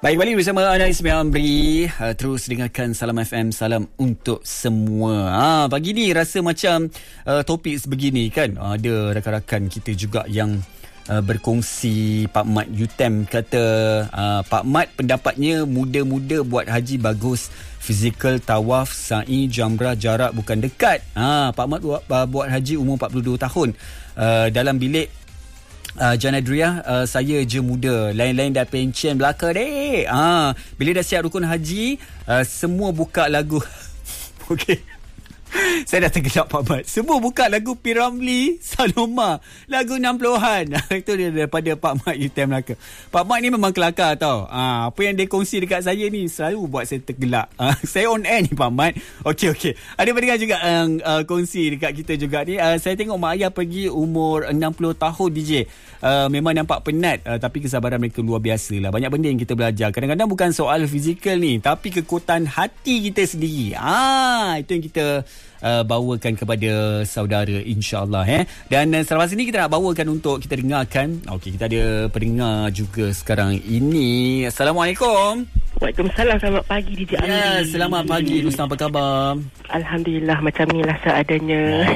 Baik, balik bersama Ana Ismail Amri. Terus dengarkan Salam FM, salam untuk semua. Pagi ni rasa macam topik sebegini kan. Ada rakan-rakan kita juga yang berkongsi. Pak Mat UTM kata Pak Mat pendapatnya muda-muda buat haji bagus. Fizikal, tawaf, sa'i, jamrah, jarak bukan dekat. Pak Mat buat haji umur 42 tahun. Dalam bilik Jan Adria, saya je muda, lain-lain dah pencen belaka dek. Bila dah siap rukun haji, semua buka lagu. Okey. Saya dah tergelak Pak Mat. Semua buka lagu P. Ramlee, Saloma, lagu 60-an. Itu dia daripada Pak Mat UTM Melaka. Pak Mat ni memang kelakar tau. Apa yang dia kongsi dekat saya ni selalu buat saya tergelak. Saya on air ni Pak Mat. Okey. Ada pendengar juga yang kongsi dekat kita juga ni. Saya tengok mak ayah pergi umur 60 tahun DJ. Memang nampak penat, tapi kesabaran mereka luar biasa lah. Banyak benda yang kita belajar. Kadang-kadang bukan soal fizikal ni, tapi kekuatan hati kita sendiri. Itu yang kita bawakan kepada saudara, insyaAllah. Dan selepas ini kita nak bawakan untuk kita dengarkan. Okey, kita ada pendengar juga sekarang ini. Assalamualaikum. Waalaikumsalam. Selamat pagi DJ Amri. Ya, selamat pagi Rustam, apa khabar? Alhamdulillah, macam ni lah seadanya.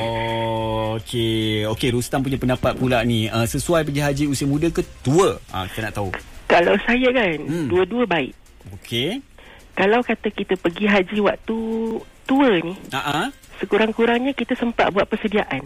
Okey, Rustam punya pendapat pula ni. Sesuai pergi haji usia muda ke tua? Kita nak tahu. Kalau saya kan, dua-dua baik. Okey. Kalau kata kita pergi haji waktu tua ni, sekurang-kurangnya kita sempat buat persediaan.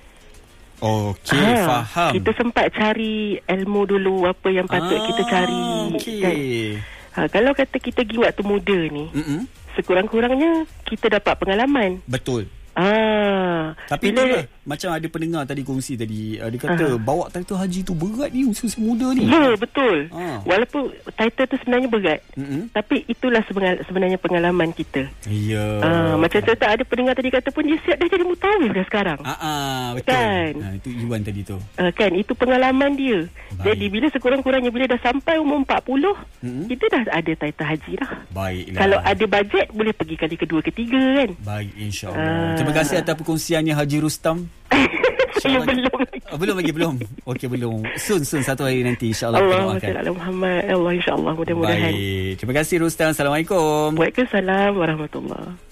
Okey, faham. Kita sempat cari ilmu dulu, apa yang patut kita cari. Okey. Kalau kata kita pergi waktu muda ni, sekurang-kurangnya kita dapat pengalaman. Betul. Tapi itulah, macam ada pendengar tadi kongsi tadi, dia kata bawa title haji tu berat ni usia muda ni. Ya, betul. Walaupun title tu sebenarnya berat, tapi itulah sebenarnya pengalaman kita. Ya. Macam tu tak ada pendengar tadi kata pun dia siap dah jadi mutawif dah sekarang. Betul. Kan? Itu Iwan tadi tu. Kan, itu pengalaman dia. Baik. Jadi bila sekurang-kurangnya bila dah sampai umur 40, kita dah ada title haji dah. Baiklah. Kalau ada bajet boleh pergi kali kedua ketiga kan. Baik, insya-Allah. Terima kasih atas perkongsiannya Haji Rustam. Belum lagi. Okey, belum. Soon satu hari nanti insya-Allah kita doakan. Allah Muhammad. Allah insya-Allah mudah-mudahan. Baik. Terima kasih Rustam. Assalamualaikum. Waalaikumsalam warahmatullahi.